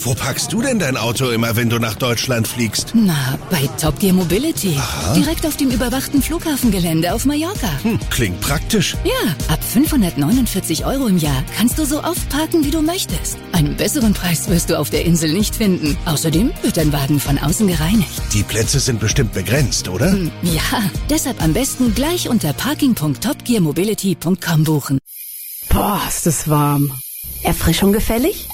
Wo parkst du denn dein Auto immer, wenn du nach Deutschland fliegst? Na, bei Top Gear Mobility. Aha. Direkt auf dem überwachten Flughafengelände auf Mallorca. Klingt praktisch. Ja, ab 549 € im Jahr kannst du so oft parken, wie du möchtest. Einen besseren Preis wirst du auf der Insel nicht finden. Außerdem wird dein Wagen von außen gereinigt. Die Plätze sind bestimmt begrenzt, oder? Ja, deshalb am besten gleich unter parking.topgearmobility.com buchen. Boah, ist das warm. Erfrischung gefällig?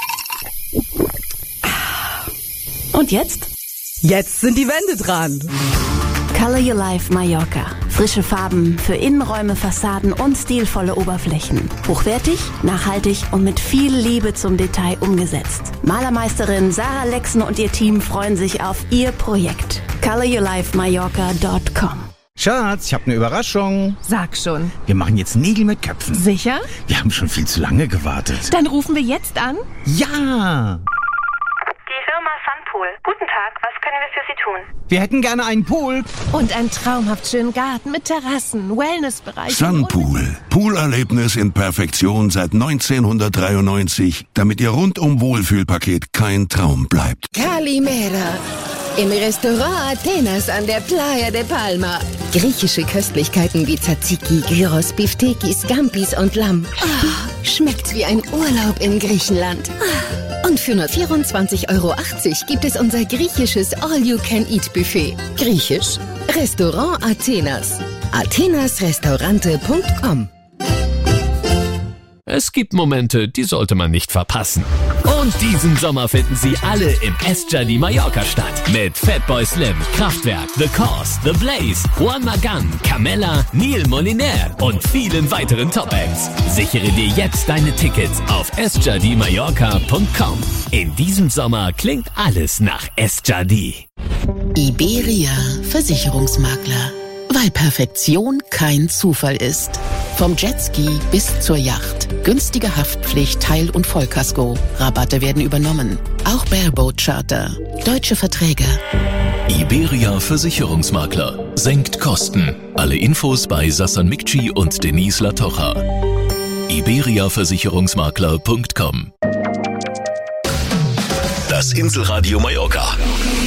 Und jetzt? Jetzt sind die Wände dran. Color Your Life Mallorca. Frische Farben für Innenräume, Fassaden und stilvolle Oberflächen. Hochwertig, nachhaltig und mit viel Liebe zum Detail umgesetzt. Malermeisterin Sarah Lexen und ihr Team freuen sich auf ihr Projekt. coloryourlifemallorca.com. Schatz, ich habe eine Überraschung. Sag schon. Wir machen jetzt Nägel mit Köpfen. Sicher? Wir haben schon viel zu lange gewartet. Dann rufen wir jetzt an. Ja! Die Firma Sunpool. Guten Tag, was können wir für Sie tun? Wir hätten gerne einen Pool. Und einen traumhaft schönen Garten mit Terrassen, Wellnessbereich. Sunpool. Poolerlebnis in Perfektion seit 1993, damit Ihr rundum Wohlfühlpaket kein Traum bleibt. Calimera. Im Restaurant Athenas an der Playa de Palma. Griechische Köstlichkeiten wie Tzatziki, Gyros, Biftekis, Scampis und Lamm. Oh, schmeckt wie ein Urlaub in Griechenland. Und für nur 24,80 € gibt es unser griechisches All-You-Can-Eat-Buffet. Griechisch? Restaurant Athenas. athenasrestaurante.com. Es gibt Momente, die sollte man nicht verpassen. Und diesen Sommer finden sie alle im Esjadi Mallorca statt. Mit Fatboy Slim, Kraftwerk, The Cause, The Blaze, Juan Magán, Camella, Neil Moliner und vielen weiteren Top-Acts. Sichere dir jetzt deine Tickets auf esjadimallorca.com. In diesem Sommer klingt alles nach Esjadi. Iberia Versicherungsmakler. Weil Perfektion kein Zufall ist. Vom Jetski bis zur Yacht. Günstige Haftpflicht, Teil- und Vollkasko. Rabatte werden übernommen. Auch Bareboat Charter. Deutsche Verträge. Iberia Versicherungsmakler. Senkt Kosten. Alle Infos bei Sassan Mikci und Denise Latocha. iberiaversicherungsmakler.com. Das Inselradio Mallorca.